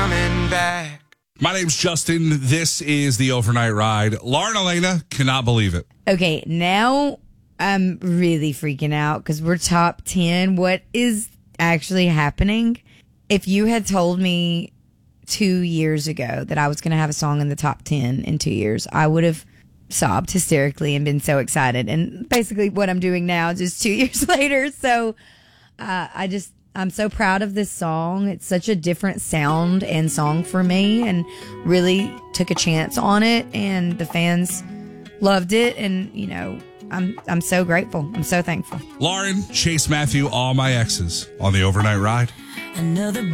coming back. My name's Justin. This is the Overnight Ride. Lauren Elena cannot believe it. Okay, now I'm really freaking out because we're top 10. What is actually happening? If you had told me 2 years ago that I was going to have a song in the top 10 in 2 years, I would have sobbed hysterically and been so excited. And basically what I'm doing now, just 2 years later. So I'm so proud of this song. It's such a different sound and song for me, and really took a chance on it, and the fans loved it. And, you know, I'm so grateful. I'm so thankful. Lauren, Chase Matthew, All My Exes on the Overnight Ride. Another